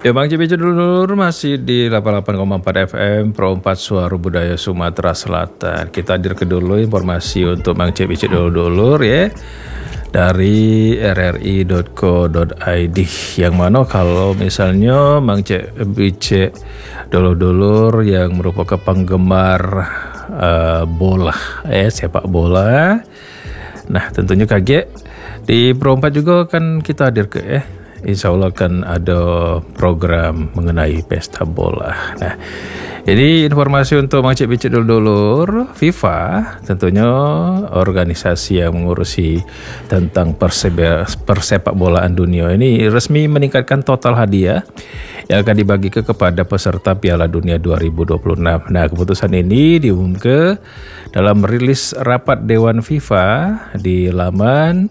Ya Bang Cipicu dulur masih di 88,4 FM Pro 4 Suara Budaya Sumatera Selatan. Kita hadir ke dulu informasi untuk Bang Cipicu dulur ya dari rri.co.id, yang mana kalau misalnya Bang Cipicu dulur yang merupakan penggemar bola sepak bola. Nah tentunya kaget di Pro 4 juga kan kita hadir ke Insya Allah kan ada program mengenai pesta bola. Nah, jadi informasi untuk Mang Cik Bicik dulur, FIFA tentunya organisasi yang mengurusi tentang persepak bolaan dunia ini resmi meningkatkan total hadiah yang akan dibagi kepada peserta Piala Dunia 2026. Nah, keputusan ini diumumkan dalam rilis rapat Dewan FIFA di laman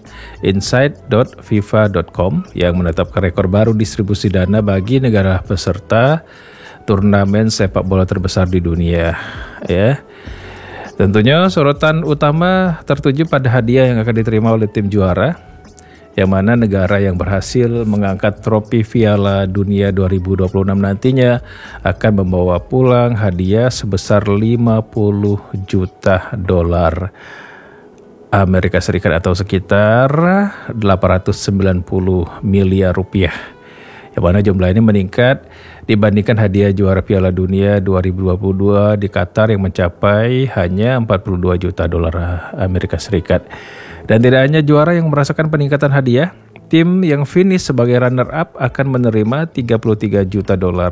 insight.fifa.com yang menetapkan rekor baru distribusi dana bagi negara peserta turnamen sepak bola terbesar di dunia. Ya, tentunya sorotan utama tertuju pada hadiah yang akan diterima oleh tim juara, yang mana negara yang berhasil mengangkat trofi Piala Dunia 2026 nantinya akan membawa pulang hadiah sebesar 50 juta dolar Amerika Serikat atau sekitar 890 miliar rupiah. Yang mana jumlah ini meningkat dibandingkan hadiah juara Piala Dunia 2022 di Qatar yang mencapai hanya 42 juta dolar Amerika Serikat. Dan tidak hanya juara yang merasakan peningkatan hadiah, tim yang finish sebagai runner-up akan menerima 33 juta dolar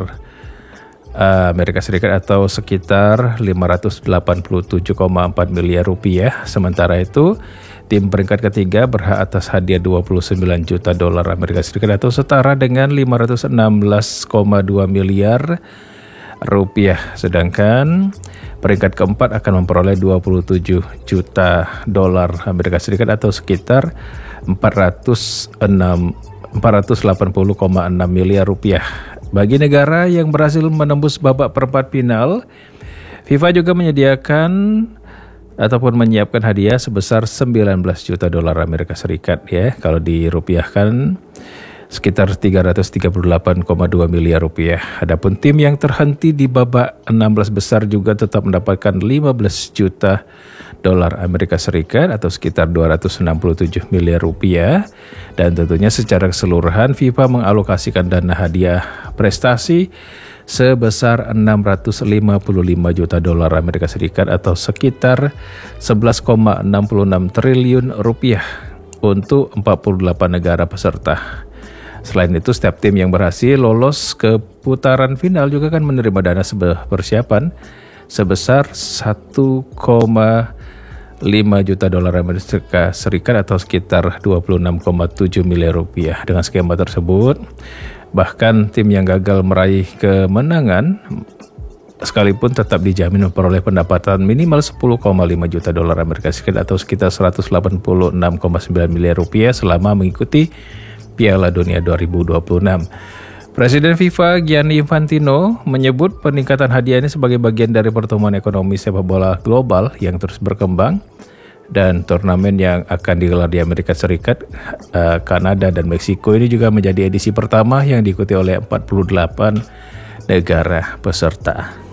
Amerika Serikat atau sekitar 587,4 miliar rupiah. Sementara itu, tim peringkat ketiga berhak atas hadiah 29 juta dolar Amerika Serikat atau setara dengan 516,2 miliar rupiah. Sedangkan peringkat keempat akan memperoleh 27 juta dolar Amerika Serikat atau sekitar 480,6 miliar rupiah. Bagi negara yang berhasil menembus babak perempat final, FIFA juga menyediakan ataupun menyiapkan hadiah sebesar 19 juta dolar Amerika Serikat ya. Kalau dirupiahkan sekitar 338,2 miliar rupiah. Adapun tim yang terhenti di babak 16 besar juga tetap mendapatkan 15 juta dolar Amerika Serikat atau sekitar 267 miliar rupiah. Dan tentunya secara keseluruhan FIFA mengalokasikan dana hadiah prestasi sebesar 655 juta dolar Amerika Serikat atau sekitar 11,66 triliun rupiah untuk 48 negara peserta. Selain itu, setiap tim yang berhasil lolos ke putaran final juga akan menerima dana persiapan sebesar 1,5 juta dolar Amerika Serikat atau sekitar 26,7 miliar rupiah. Dengan skema tersebut, bahkan tim yang gagal meraih kemenangan sekalipun tetap dijamin memperoleh pendapatan minimal 10,5 juta dolar Amerika Serikat atau sekitar 186,9 miliar rupiah selama mengikuti Piala Dunia 2026. Presiden FIFA Gianni Infantino menyebut peningkatan hadiah ini sebagai bagian dari pertumbuhan ekonomi sepak bola global yang terus berkembang, dan turnamen yang akan digelar di Amerika Serikat, Kanada, dan Meksiko ini juga menjadi edisi pertama yang diikuti oleh 48 negara peserta.